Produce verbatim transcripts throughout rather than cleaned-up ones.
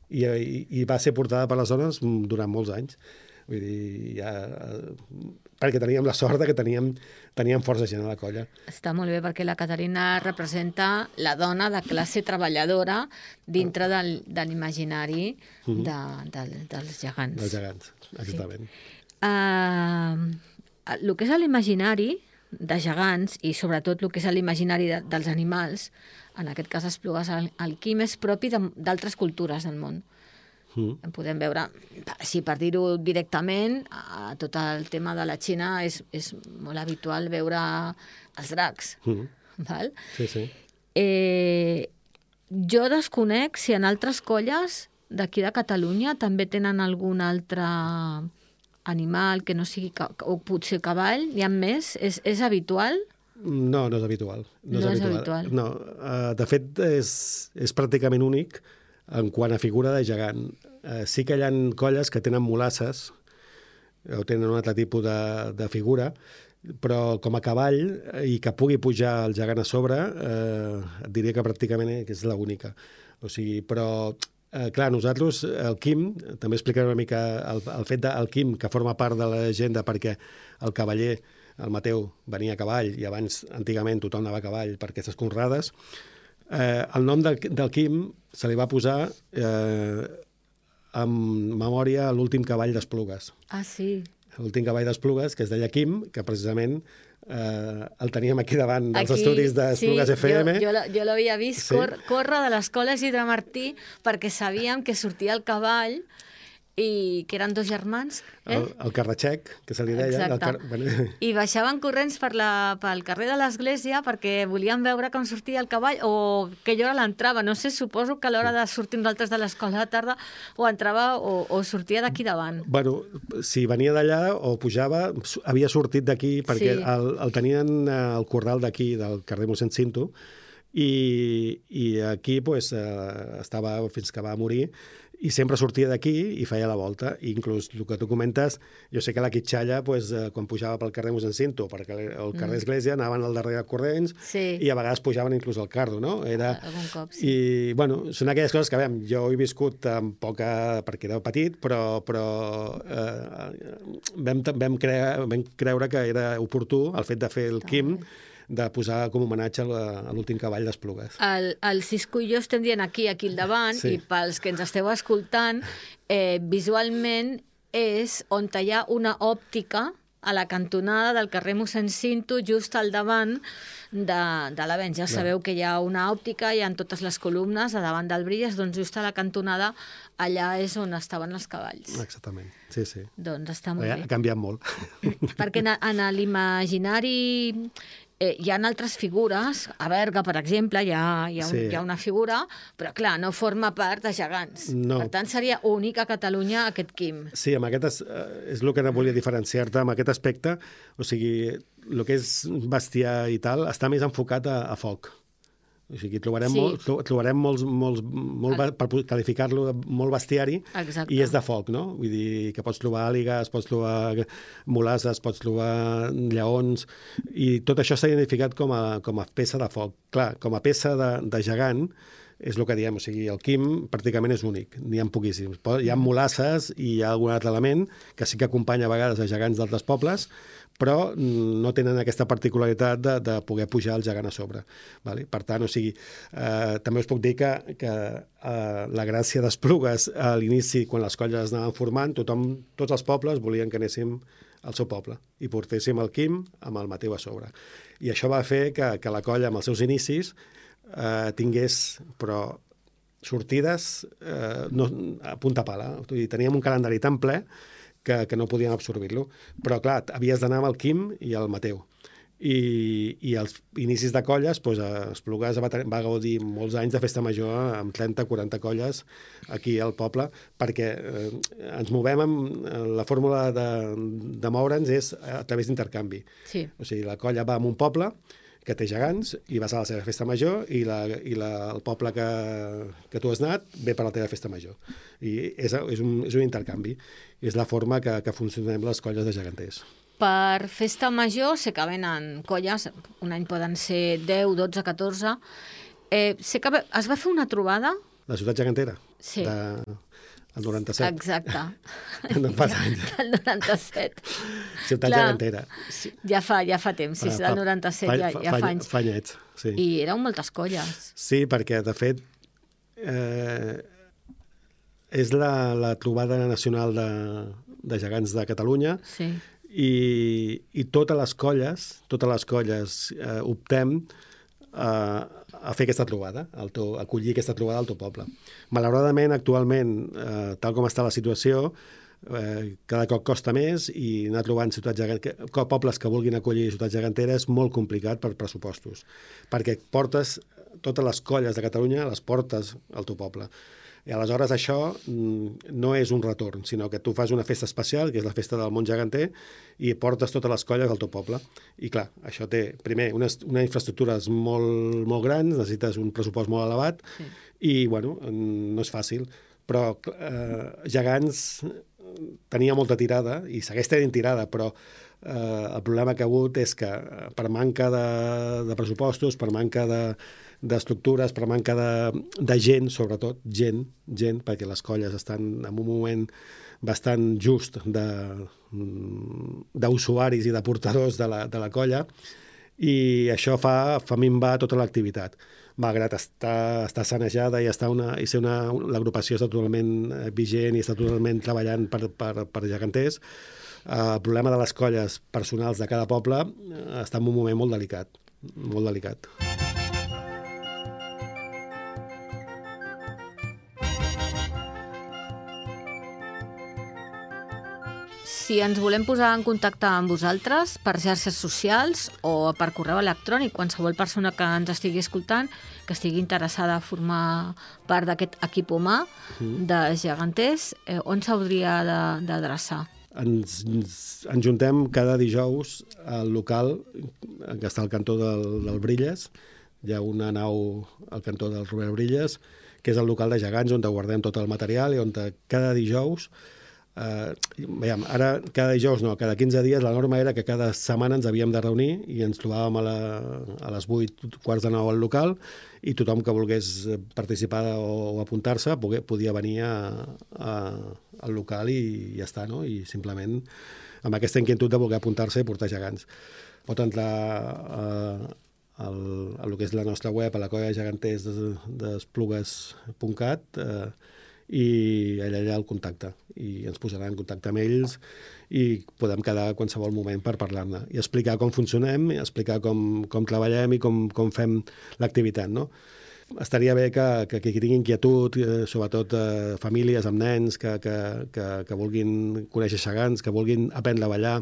I, i, i va ser portada per les dones durant molts anys. Vull dir, ja, perquè teníem la sort que teníem, teníem força gent a la colla. Està molt bé, perquè la Caterina representa la dona de classe treballadora dintre del, de l'imaginari de, de, dels gegants. Dels gegants, exactament. Sí. Uh, el que és l'imaginari de gegants, i sobretot el que és l'imaginari de, dels animals, en aquest cas Esplugues al, al Quim, és propi d'altres cultures del món. Mm. Podem veure, si per dir-ho directament, a tot el tema de la Xina és, és molt habitual veure els dracs. Mm. Val? Sí, sí. Eh, jo desconec si en altres colles d'aquí de Catalunya també tenen algun altre animal que no sigui, o potser cavall, hi ha més? És, és habitual? No, no és habitual. No, no és, és habitual. No, uh, de fet, és, és pràcticament únic en quant a figura de gegant. Uh, sí que hi ha colles que tenen mulasses o tenen un altre tipus de, de figura, però com a cavall i que pugui pujar el gegant a sobre, uh, et diria que pràcticament és l'única. O sigui, però, uh, clar, nosaltres, el Quim, també explicaré una mica el, el fet del Quim, que forma part de la llegenda perquè el cavaller, el Mateu, venia a cavall, i abans, antigament, tothom anava a cavall per aquestes conrades. Eh, el nom del, del Quim se li va posar eh, en memòria a l'últim cavall d'Esplugues. Ah, sí. L'últim cavall d'Esplugues, que es deia Quim, que precisament eh, el teníem aquí davant dels aquí, estudis d'Esplugues sí, F M. Jo, jo l'havia vist sí. cor, córrer de l'escola Isidre Martí perquè sabíem que sortia el cavall i que eren dos germans. Eh? El, el Carratxec, que se li deia. Exacte. El car... bueno. I baixaven corrents per la, pel carrer de l'església perquè volien veure com sortia el cavall o que hora l'entrava. No sé, suposo que a l'hora de sortir nosaltres de l'escola de tarda o entrava o, o sortia d'aquí davant. Bueno, si venia d'allà o pujava, havia sortit d'aquí perquè sí. el, el tenien al corral d'aquí, del carrer Mossèn Cinto, i, i aquí pues, eh, estava fins que va morir, i sempre sortia d'aquí i feia la volta. I inclús el que tu comentes, jo sé que la Quitxalla, pues, eh, quan pujava pel carrer Mossèn Cinto, perquè el carrer mm. Església, anaven al darrere corrents sí. i a vegades pujaven inclús al cardo, no? Era... Algun cop, sí. I, bueno, són aquelles coses que, veiem, jo he viscut amb poca... perquè era petit, però, però eh, vam, vam, creure, vam creure que era oportú el fet de fer el Quim, de posar com homenatge a l'últim cavall d'Esplugues. El, el Cisco i jo estem dient aquí, aquí al davant, sí. I pels que ens esteu escoltant, eh, visualment és on hi ha una òptica a la cantonada del carrer Mossèn Cinto, just al davant de, de l'Avenç. Ja sabeu que hi ha una òptica, hi ha totes les columnes a davant del Brilles, doncs just a la cantonada allà és on estaven els cavalls. Exactament, sí, sí. Doncs està molt bé. Ha canviat molt. Perquè en, en l'imaginari... Eh, hi ha altres figures, a Berga, per exemple, hi ha, hi, ha un, sí. hi ha una figura, però clar, no forma part de gegants. No. Per tant, seria únic a Catalunya aquest Quim. Sí, amb aquest es, és el que volia diferenciar-te amb aquest aspecte. O sigui, el que és bestiar i tal està més enfocat a, a foc. O sigui, trobarem, sí. molt, trobarem molts, molts, molt, per qualificar-lo, molt bestiari. Exacte. I és de foc, no? Vull dir que pots trobar àligues, pots trobar mulasses, pots trobar lleons, i tot això s'ha identificat com a, com a peça de foc. Clar, com a peça de, de gegant, és el que diem, o sigui, el Quim pràcticament és únic, n'hi ha poquíssims. Hi ha mulasses i hi ha algun altre element que sí que acompanya a vegades a gegants d'altres pobles, però no tenen aquesta particularitat de, de poder pujar el gegant a sobre. Vale? Per tant, o sigui, eh, també us puc dir que, que eh, la gràcia d'Esplugues a l'inici, quan les colles anaven formant, tothom, tots els pobles volien que anéssim al seu poble i portéssim el Quim amb el Mateu a sobre. I això va fer que, que la colla, amb els seus inicis, eh, tingués, però sortides eh, no, a punta pala. Teníem un calendari tan ple que, que no podien absorbir-lo. Però, clar, havies d'anar amb el Quim i el Mateu. I, i als inicis de colles, doncs, Esplugues va, va gaudir molts anys de festa major amb trenta quaranta colles aquí al poble, perquè eh, ens movem amb... La fórmula de, de moure'ns és a través d'intercanvi. Sí. O sigui, la colla va a un poble que té gegants i vas a la seva festa major i, la, i la, el poble que, que tu has anat ve per la teva festa major. I és, és, un, és un intercanvi. I és la forma que, que funcionem les colles de geganters. Per festa major sé que venen colles, un any poden ser deu, dotze, catorze. Eh, sé que es va fer una trobada La ciutat gegantera. Sí. De, el noranta-set. Exacte. No fa anys. Del noranta-set. Ciutat Clar, gegantera. Sí. Ja fa, ja fa temps, sí, del noranta-set, fa, ja, fa, ja fa fa, anys. fa anyets, sí. I eren moltes colles. Sí, perquè, de fet, eh, és la, la trobada nacional de, de gegants de Catalunya Sí. i, i totes les colles, totes les colles eh, optem a, a fer aquesta trobada, al teu, a acollir aquesta trobada al teu poble. Malauradament, actualment, eh, tal com està la situació, eh, cada cop costa més i anar trobant ciutats geganteres, pobles que vulguin acollir ciutats geganteres és molt complicat per pressupostos, perquè portes totes les colles de Catalunya, les portes al teu poble. I aleshores això no és un retorn, sinó que tu fas una festa especial, que és la festa del món geganter, i portes totes les colles al teu poble. I clar, això té, primer, unes, unes infraestructures molt, molt grans, necessites un pressupost molt elevat, sí. I, bueno, no és fàcil. Però eh, gegants tenia molta tirada, i segueix tenint tirada, però eh, el problema que ha hagut és que per manca de, de pressupostos, per manca de d'estructures, per manca de, de gent, sobretot, gent, gent, perquè les colles estan en un moment bastant just d'usuaris i de portadors de la, de la colla, i això fa, fa minvar tota l'activitat. Malgrat estar, estar sanejada i, estar una, i ser una, l'agrupació està totalment vigent i està totalment treballant per, per, per geganters, el problema de les colles personals de cada poble està en un moment molt delicat, molt delicat. Si ens volem posar en contacte amb vosaltres per xarxes socials o per correu electrònic, qualsevol persona que ens estigui escoltant, que estigui interessada a formar part d'aquest equip humà de geganters, eh, on s'hauria d'adreçar? Ens, ens juntem cada dijous al local que està al cantó del, del Brilles. Hi ha una nau al cantó del Robert Brilles, que és el local de gegants on guardem tot el material i on cada dijous Uh, veiem, ara cada dijous no, cada quinze dies la norma era que cada setmana ens havíem de reunir i ens trobàvem a, la, a les vuit quarts de nou al local i tothom que volgués participar o, o apuntar-se poder, podia venir a, a, al local i, i ja està, no? I simplement amb aquesta inquietud de voler apuntar-se i portar gegants. Pot entrar a, a, a lo que és la nostra web, a la colla de geganters d'Esplugues punt cat, eh, i allà hi ha el contacte i ens posaran en contacte amb ells i podem quedar a qualsevol moment per parlar-ne i explicar com funcionem, i explicar com, com treballem i com, com fem l'activitat, no? Estaria bé que, que qui tingui inquietud, eh, sobretot eh, famílies amb nens que, que, que, que vulguin conèixer gegants, que vulguin aprendre a ballar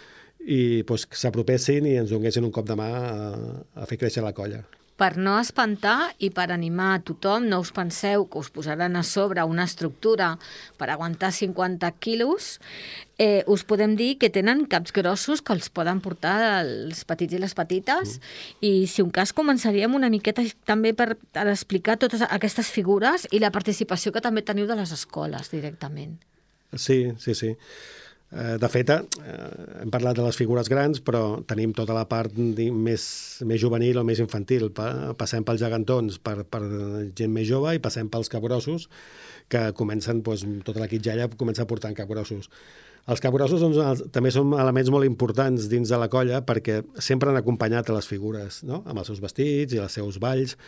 i pues, s'apropessin i ens donessin un cop de mà a, a fer créixer la colla. Per no espantar i per animar a tothom, no us penseu que us posaran a sobre una estructura per aguantar cinquanta quilos. Eh, us podem dir que tenen caps grossos que els poden portar els petits i les petites mm. i si un cas començaríem una miqueta també per, per explicar totes aquestes figures i la participació que també teniu de les escoles directament. Sí, sí, sí. De fet, hem parlat de les figures grans, però tenim tota la part més, més juvenil o més infantil. Passem pels gegantons per, per gent més jove i passem pels capgrossos, que comencen, doncs, tota la quitxalla comença portant capgrossos. Els capgrossos doncs, també són elements molt importants dins de la colla perquè sempre han acompanyat a les figures, no? Amb els seus vestits i els seus balls.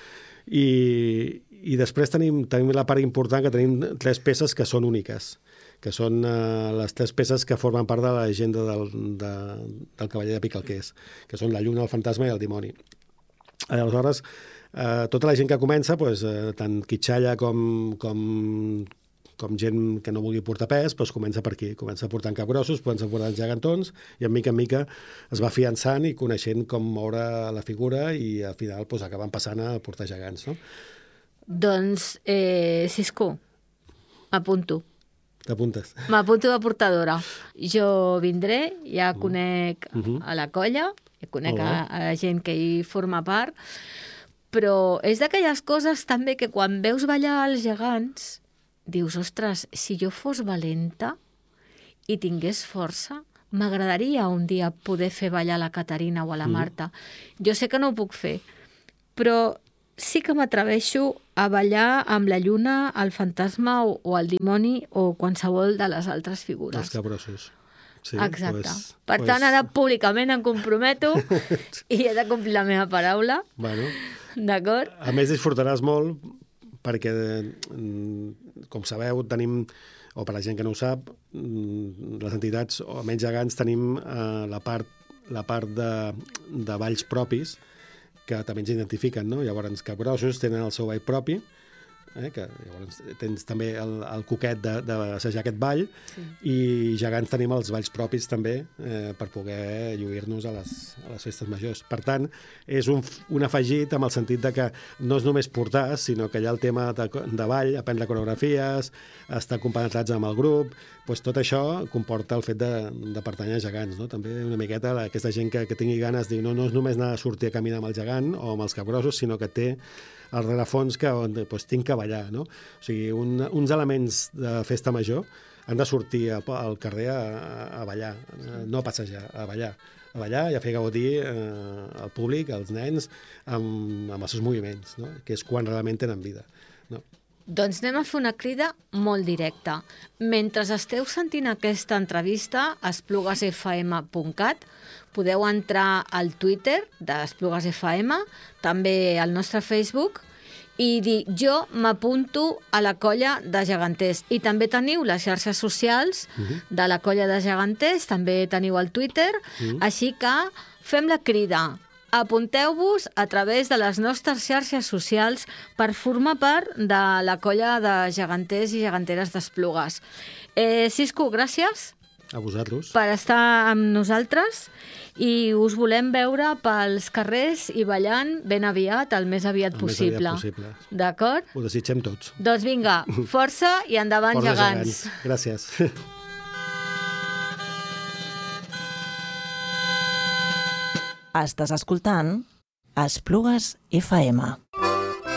I, i després tenim, tenim la part important que tenim tres peces que són úniques, que són uh, les tres peces que formen part de la llegenda del, de, del cavaller de Picalquers, que són la lluna, el fantasma i el dimoni. Aleshores, uh, tota la gent que comença, pues, uh, tant quitxalla com, com, com gent que no vulgui portar pes, pues, comença per aquí. Comença portant capgrossos, comença portant gegantons, i en mica en mica es va fiançant i coneixent com moure la figura i al final pues, acaben passant a portar gegants. No? Doncs, eh, Cisco, apunto. T'apuntes? M'apunto de portadora. Jo vindré, ja conec uh-huh. a la colla, ja conec uh-huh. a, a la gent que hi forma part, però és d'aquelles coses també que quan veus ballar els gegants, dius, ostres, si jo fos valenta i tingués força, m'agradaria un dia poder fer ballar la Caterina o a la Marta. Uh-huh. Jo sé que no ho puc fer, però sí que m'atreveixo a ballar amb la lluna, el fantasma o, o el dimoni o qualsevol de les altres figures. Els capgrossos. Sí, Exacte. Pues, per pues... tant, ara públicament em comprometo i he de complir la meva paraula. Bueno, d'acord? A més, disfrutaràs molt perquè, com sabeu, tenim, o per la gent que no ho sap, les entitats, o menys gegants, tenim eh, la part, la part de, de balls propis que també ens identifiquen, no? Llavors, capgrossos tenen el seu ball propi, eh, que llavors tens també el, el coquet de, de assajar aquest ball, sí. I gegants tenim els balls propis també eh, per poder lluir-nos a les, a les festes majors. Per tant, és un, un afegit amb el sentit de que no és només portar, sinó que hi ha el tema de, de ball, aprendre coreografies, estar compenetrats amb el grup, doncs tot això comporta el fet de, de pertànyer a gegants, no? També una miqueta aquesta gent que, que tingui ganes de dir no, no és només anar a sortir a caminar amb el gegant o amb els capgrossos, sinó que té el rerefons que doncs, tinc que ballar, no? O sigui, un, uns elements de festa major han de sortir al, al carrer a, a ballar, no a passejar, a ballar. A ballar i a fer gaudir eh, al públic, als nens, amb, amb els seus moviments, no? Que és quan realment tenen vida, no? Doncs anem a fer una crida molt directa. Mentre esteu sentint aquesta entrevista a esplugues f m punt cat, podeu entrar al Twitter d'Esplugues F M, també al nostre Facebook, i dir jo m'apunto a la colla de geganters. I també teniu les xarxes socials uh-huh. de la colla de geganters, també teniu el Twitter, uh-huh. així que fem la crida. Apunteu-vos a través de les nostres xarxes socials per formar part de la colla de geganters i geganteres d'Esplugues. Eh, Cisco, gràcies. A vosaltres. Per estar amb nosaltres i us volem veure pels carrers i ballant ben aviat, el més aviat el possible. Més aviat possible. D'acord? Ho desitgem tots. Doncs vinga, força i endavant, força gegants. gegants. Gràcies. Estàs escoltant Esplugues F M.